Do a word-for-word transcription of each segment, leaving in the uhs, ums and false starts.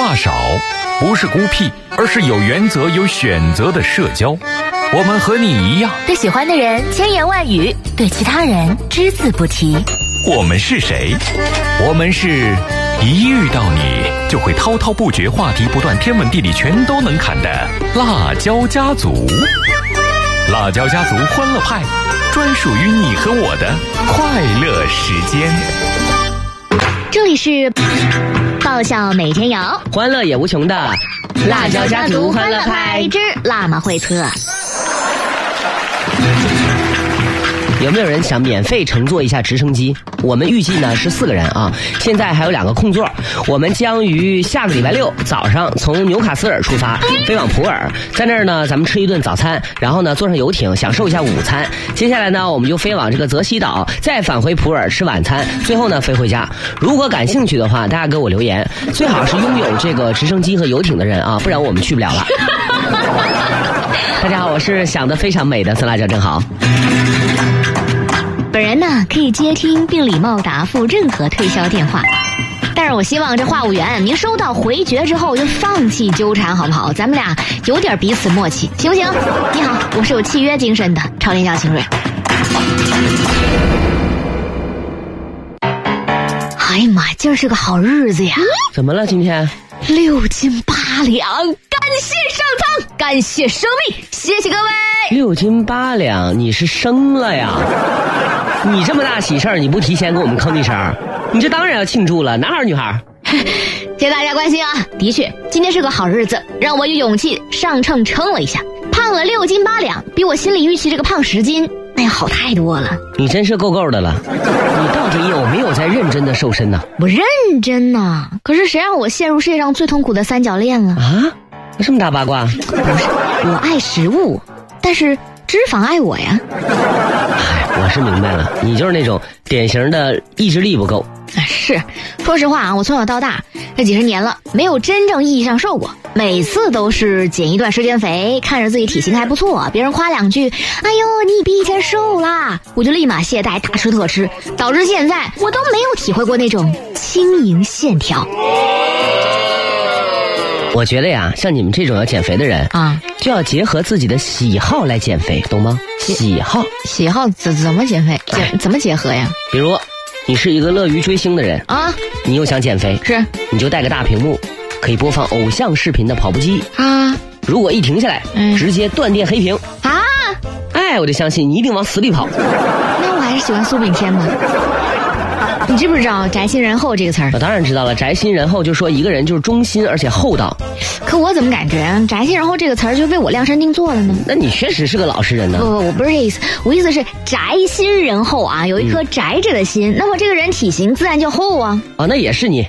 话少，不是孤僻，而是有原则、有选择的社交。我们和你一样， 对喜欢的人千言万语，对其他人只字不提。 我们是谁？我们是一遇到你就会滔滔不绝，话题不断，天文地理全都能侃的辣椒家族。辣椒家族欢乐派，专属于你和我的快乐时间。 这里是爆笑每天有， 欢乐也无穷的辣椒家族欢乐派之辣妈会测。 有没有人想免费乘坐一下直升机？我们预计呢是四个人啊，现在还有两个空座。我们将于下个礼拜六早上从纽卡斯尔出发，飞往普洱，在那儿呢咱们吃一顿早餐，然后呢坐上游艇享受一下午餐。接下来呢我们就飞往这个泽西岛，再返回普洱吃晚餐，最后呢飞回家。如果感兴趣的话，大家给我留言，最好是拥有这个直升机和游艇的人啊，不然我们去不了了。大家好，我是想得非常美的酸辣椒正好。 本人呢可以接听并礼貌答复任何推销电话，但是我希望这话务员您收到回绝之后就放弃纠缠好不好？咱们俩有点彼此默契，行不行？你好，我是有契约精神的超链小情瑞。哎呀妈，今儿是个好日子呀！ 怎么了今天？ 六斤八两，感谢上苍，感谢生命，谢谢各位。 六斤八两，你是生了呀？你这么大喜事儿，你不提前给我们吭一声，你这当然要庆祝了，男孩女孩？ 谢谢大家关心啊！的确，今天是个好日子，让我有勇气上秤称了一下，胖了六斤八两，比我心里预期这个胖十斤，那呀好太多了。 你真是够够的了，你到底有没有在认真的瘦身呢？ 我认真呐，可是谁让我陷入世界上最痛苦的三角恋了啊？有这么大八卦？不是， 我爱食物，但是脂肪爱我呀。 唉，我是明白了，你就是那种典型的意志力不够。 是，说实话啊，我从小到大这几十年了，没有真正意义上瘦过，每次都是减一段时间肥，看着自己体型还不错，别人夸两句，哎呦你比以前瘦啦，我就立马懈怠，大吃特吃，导致现在我都没有体会过那种轻盈线条。 我觉得呀，像你们这种要减肥的人啊，就要结合自己的喜好来减肥，懂吗？喜好， 喜好怎怎么减肥？减怎么结合呀？ 比如，你是一个乐于追星的人啊，你又想减肥， 是， 你就带个大屏幕，可以播放偶像视频的跑步机啊。 如果一停下来，嗯、直接断电黑屏啊！哎，我就相信你一定往死里跑。 那我还是喜欢苏炳添吧。你知不知道宅心仁厚这个词儿？ 我当然知道了，宅心仁厚就说一个人就是忠心而且厚道。 可我怎么感觉宅心仁厚这个词儿就被我量身定做了呢？ 那你确实是个老实人呢。 不不，我不是这意思，我意思是宅心仁厚啊，有一颗宅着的心，嗯、那么这个人体型自然就厚啊。 啊，那也是你。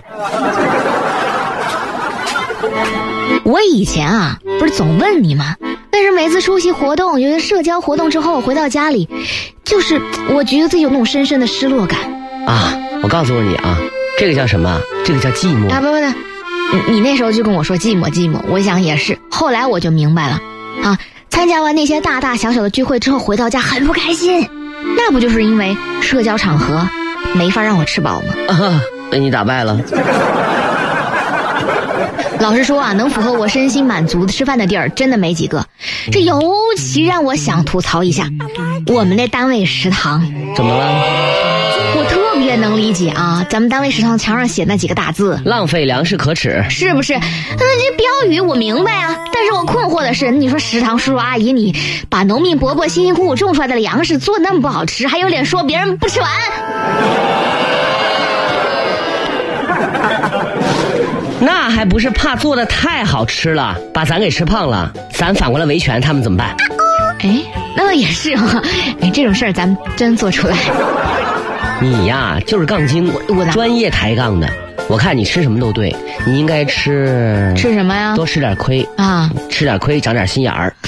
我以前啊，不是总问你吗？但是每次出席活动，有些社交活动之后回到家里，就是我觉得自己有那种深深的失落感啊。我告诉你啊，这个叫什么？这个叫寂寞啊！不不不，你那时候就跟我说寂寞寂寞，我想也是。后来我就明白了啊，参加完那些大大小小的聚会之后，回到家很不开心，那不就是因为社交场合没法让我吃饱吗？ 啊，被你打败了。 老实说啊，能符合我身心满足的吃饭的地儿真的没几个。这尤其让我想吐槽一下我们那单位食堂。 怎么了？ 我特别能理解啊，咱们单位食堂墙上写那几个大字， 浪费粮食可耻， 是不是？那这标语我明白啊，但是我困惑的是，你说食堂叔叔阿姨，你把农民伯伯辛辛苦苦种出来的粮食做那么不好吃，还有脸说别人不吃完？ 那还不是怕做的太好吃了，把咱给吃胖了，咱反过来维权，他们怎么办？ 哎，那倒也是啊，哎，这种事儿咱们真做出来。 你呀，就是杠精， 我我专业抬杠的。我看你吃什么都对，你应该吃吃什么呀？ 多吃点亏啊， 吃点亏，长点心眼儿。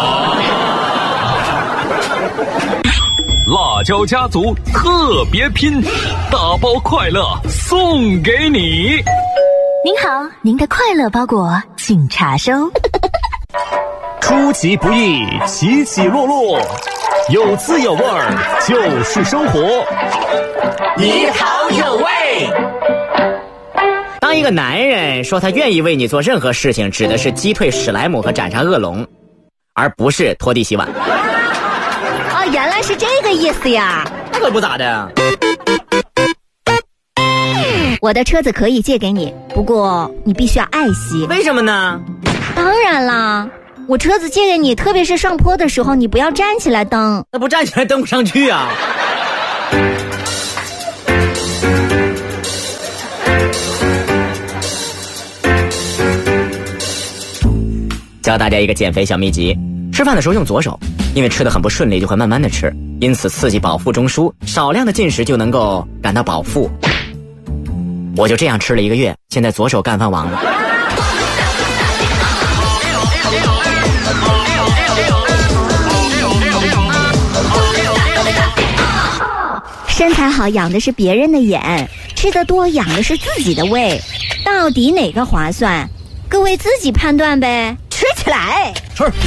辣椒家族特别拼，大包快乐送给你。 您好，您的快乐包裹请查收。 出其不意，起起落落，有滋有味儿就是生活。 你好有味。 当一一个男人说他愿意为你做任何事情，指的是击退史莱姆和斩杀恶龙，而不是拖地洗碗。 哦，原来是这个意思呀。 那可不咋的。 我的车子可以借给你，不过你必须要爱惜。 为什么呢？ 当然啦，我车子借给你，特别是上坡的时候，你不要站起来蹬。 那不站起来蹬不上去啊。教大家一个减肥小秘籍，吃饭的时候用左手，因为吃得很不顺利就会慢慢的吃，因此刺激饱腹中枢，少量的进食就能够感到饱腹。我就这样吃了一个月，现在左手干饭王了。 身材好养的是别人的眼，吃得多养的是自己的胃，到底哪个划算？各位自己判断呗，吃起来。 吃。